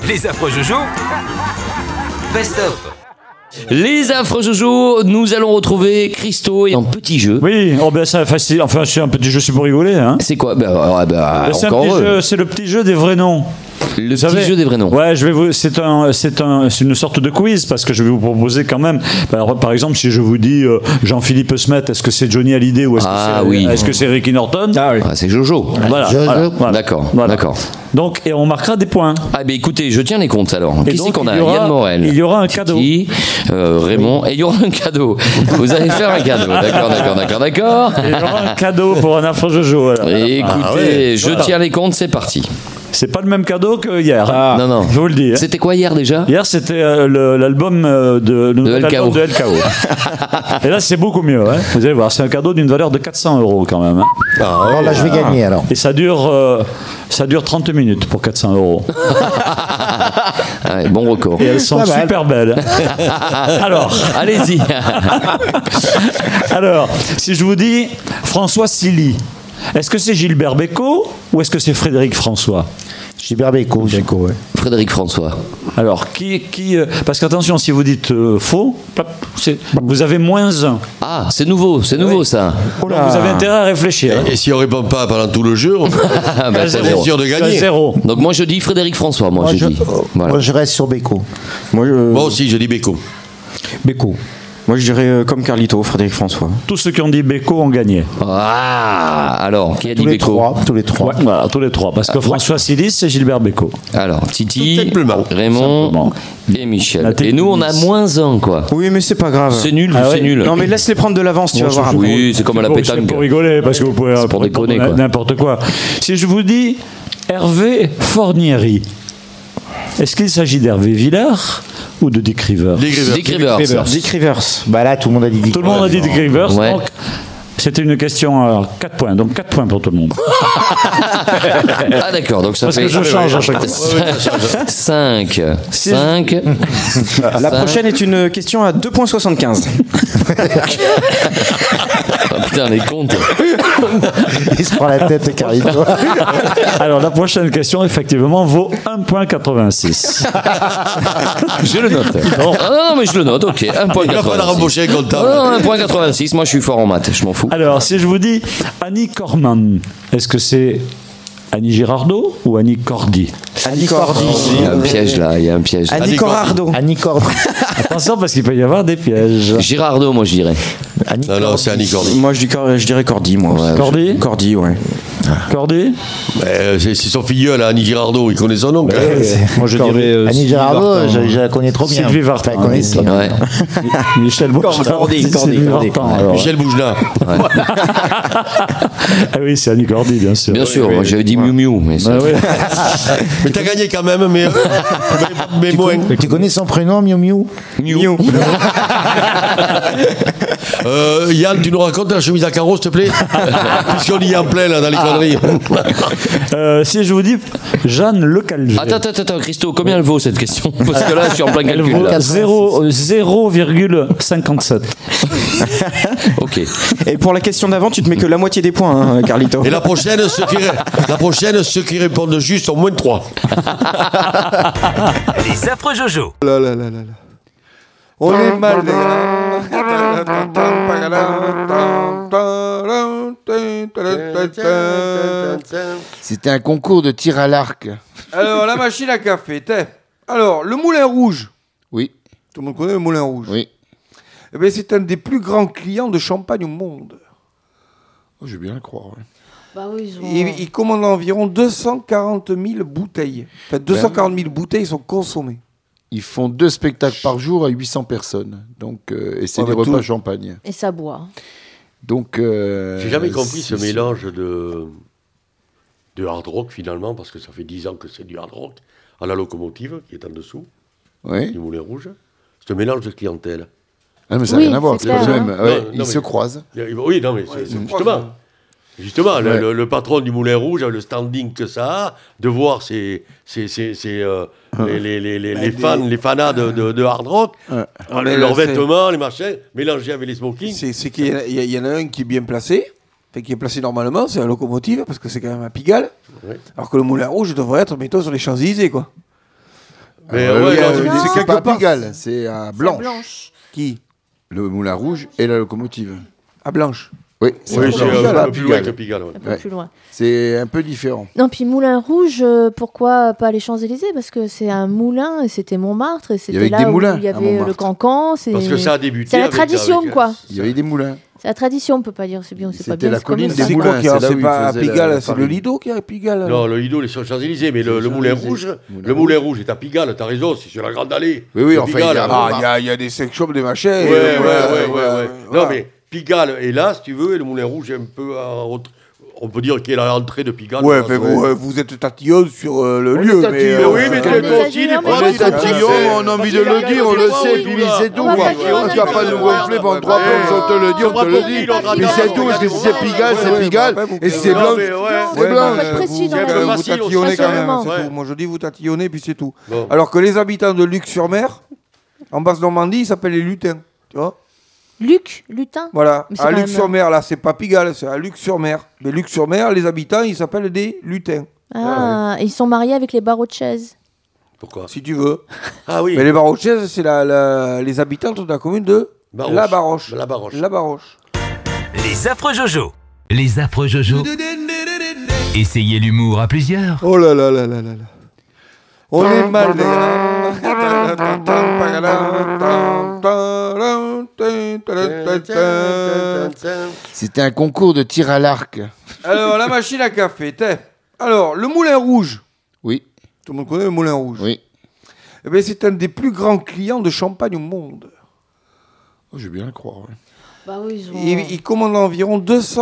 Les affreux Jojo, best-of. Les affreux Jojo, nous allons retrouver Christo et un petit jeu. Oui, c'est facile. Enfin, c'est un petit jeu, c'est pour rigoler. Hein. C'est quoi C'est un encore petit jeu, c'est le petit jeu des vrais noms. Le petit jeu des vrais noms. Ouais, c'est une sorte de quiz parce que je vais vous proposer quand même. Alors, par exemple, si je vous dis Jean-Philippe Smet, est-ce que c'est Johnny Hallyday ou est-ce que c'est Ricky Norton? C'est Jojo. Voilà. D'accord. Donc, et on marquera des points. Ah ben écoutez, je tiens les comptes alors. Et Qui c'est donc, qu'on a? il y aura- Yann Morel. il y aura un cadeau. Titi, Raymond. Et il y aura un cadeau. Vous allez faire un cadeau. D'accord. Il y aura un cadeau pour un affreux Jojo. Alors. Écoutez, je tiens les comptes, c'est parti. C'est pas le même cadeau que hier. Non. Je vous le dis. Hein. C'était quoi hier déjà? Hier, c'était l'album de LKO. Et là, c'est beaucoup mieux. Hein. Vous allez voir, c'est un cadeau d'une valeur de 400 € quand même. Hein. Alors là, je vais gagner alors. Et ça dure 30 minutes pour 400 €. Ouais, bon record. Et elles sont super belles. Alors, Allez-y. alors, si je vous dis François Silly, est-ce que c'est Gilbert Bécaud ou est-ce que c'est Frédéric François? Gilbert Bécaud. Ouais. Frédéric François. Alors, parce qu'attention, si vous dites faux, vous avez -1. Ah, c'est nouveau ça. Donc, vous avez intérêt à réfléchir. Et si on répond pas pendant tout le jeu, on est sûr de gagner. 0. Donc moi je dis Frédéric François. Moi je reste sur Bécaud. Moi aussi, je dis Bécaud. Bécaud. Moi, je dirais comme Carlito, Frédéric François. Tous ceux qui ont dit Bécaud ont gagné. Ah, alors, qui a dit Tous les Bécaud? trois. Ouais, voilà, tous les trois. Parce que François Silly, c'est Gilbert Bécaud. Alors, Titi, Simplement. Raymond et Michel. Et nous, on a -1, quoi. Oui, mais c'est pas grave. C'est nul, Ah c'est ouais. nul. Non, mais laisse-les prendre de l'avance, tu vas voir. Oui, c'est comme à la C'est pétanque. pour rigoler, parce que vous pouvez C'est pour déconner, quoi. n'importe quoi. Si je vous dis Hervé Fornieri, est-ce qu'il s'agit d'Hervé Villard ou de Dick Rivers? Dick Rivers. Dick Rivers. Bah là, tout le monde a dit Dick. Tout le monde a dit Dick Rivers, Ouais. donc c'était une question à 4 points. Donc 4 points pour tout le monde. Ah d'accord, donc ça Parce fait... que je change à chaque fois. 5. La prochaine est une question à 2,75 points. Ah, putain, les comptes. Il se prend la tête, Carlito. Alors la prochaine question, effectivement, vaut 1,86 points. Je le note. Ah non, mais je le note, ok. 1,86. Il va pas la rembaucher comptable. Non, 1,86. Moi, je suis fort en maths, je m'en fous. Alors, si je vous dis Annie Corman, est-ce que c'est Annie Girardot ou Annie Cordy? Annie Cordy. Il y a un piège là, il y a un piège. Annie Corrado. Annie Cordy. Attention, parce qu'il peut y avoir des pièges. Girardot, moi, je dirais. Non, c'est Annie Cordy. Moi, je dirais Cordy, moi. Cordy? Cordy, ouais. Cordy? C'est son filleul, Annie Girardot, il connaît son nom. Moi, je dirais. Annie Girardot, je la connais trop bien. Sylvie Vartan. Enfin, elle connaît Ouais. Michel Bouchard. Cordy. Sylvie Vartan, alors. Michel Boujna. Ah oui, c'est Annie Cordy, bien sûr. Bien sûr, moi, j'avais dit Miu Miu. Mais Ah oui. Mais t'as gagné quand même, mais moins. Tu connais son prénom, Miu Miu? Miu. Yann, tu nous racontes la chemise à carreaux, s'il te plaît? Puisqu'on y est en plein, là, dans les conneries. Si je vous dis Jeanne Lecalger. Attends, Christo, combien elle vaut cette question? Parce que là, je suis en plein Elle calcul. vaut Là. 0,57. Ok. Et pour la question d'avant, tu te mets que la moitié des points, hein, Carlito. Et la prochaine, ceux qui répondent juste ont moins de 3. Les affreux Jojo. On est mal. C'était un concours de tir à l'arc. Alors, la machine à café, alors, le Moulin Rouge. Oui. Tout le monde connaît le Moulin Rouge. Oui. Eh bien, c'est un des plus grands clients de champagne au monde. Oh, je veux bien le croire. Ouais. Bah oui, ils ont... Il commande environ 240 000 bouteilles. Enfin, 240 000 bouteilles sont consommées. Ils font 2 spectacles par jour à 800 personnes. Donc, et c'est des repas champagne. Et ça boit. Donc, j'ai jamais compris ce mélange de hard rock finalement, parce que ça fait 10 ans que c'est du hard rock, à la locomotive qui est en dessous, du Moulin Rouge. C'est un mélange de clientèle. Ah, mais ça n'a rien à voir. C'est clair, le même. hein. Ouais, Non, ils se croisent. Oui, non, mais justement, Ouais. le patron du Moulin Rouge, le standing que ça a, de voir les fanas de hard rock, leurs vêtements, les machins, mélangés avec les smokings. C'est qu'il y en a un qui est bien placé, qui est placé normalement, c'est la locomotive, parce que c'est quand même à Pigalle, alors que le Moulin Rouge devrait être, mettons, sur les Champs-Élysées, quoi. Mais c'est pas à Pigalle, c'est à Blanche. Blanche. Qui? Le Moulin Rouge et la locomotive. À Blanche. Oui, c'est un peu plus loin que Pigalle. Un peu plus loin. C'est un peu différent. Non, puis Moulin Rouge, pourquoi pas les Champs-Élysées? Parce que c'est un moulin, et c'était Montmartre, et c'était là où il y avait le cancan. Parce que ça a débuté. C'est la tradition, quoi. Il y avait des moulins. C'est la tradition, on peut pas dire, c'est bien, c'est pas bien. C'était la colline des moulins. C'est pas à Pigalle, c'est le Lido qui est à Pigalle. Non, le Lido, il est sur les Champs-Élysées, mais le Moulin Rouge, est à Pigalle, t'as raison, c'est sur la Grande Allée. Oui, enfin, il y a des sex shops, des machins. Ouais. Non, mais Pigalle est là, si tu veux, et le Moulin Rouge est un peu on peut dire qu'il est à l'entrée de Pigalle. Ouais, mais vous êtes tatillon sur le lieu. Oui, mais tu le aussi, on est tatillon, on a envie de le dire, on le sait, puis c'est tout. Tu vas pas nous gonfler pendant 3 plombs, on te le dit, on te le dit. Puis c'est tout, parce que si c'est Pigalle, c'est Pigalle, et si c'est blanc, c'est blanc. Vous tatillonnez quand même, c'est tout. Moi je dis vous tatillonnez, puis c'est tout. Alors que les habitants de Luc-sur-Mer, en Basse-Normandie, ils s'appellent les lutins, tu vois. Lutin. Voilà, à Luc-sur-Mer, là, c'est pas Pigalle, c'est à Luc-sur-Mer. Mais Luc-sur-Mer, les habitants, ils s'appellent des lutins. Ah, et ils sont mariés avec les barreaux de chaise. Pourquoi? Si tu veux. Ah oui. Mais les barreaux de chaise, c'est les habitants de la commune de La Baroche. La Baroche. La Baroche. Les affreux Jojo. Les affreux Jojo. Essayez l'humour à plusieurs. Oh là là là là là là. On est mal. C'était un concours de tir à l'arc. Alors, la machine à café. Alors, le Moulin Rouge. Oui. Tout le monde connaît le Moulin Rouge. Oui. Eh bien, c'est un des plus grands clients de champagne au monde. Je vais bien le croire. Ouais. Bah oui, il commande environ 200